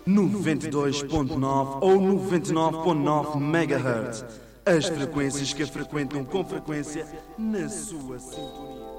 92.9 ou 99.9 MHz. As frequências que frequentam com frequência na sua sintonia.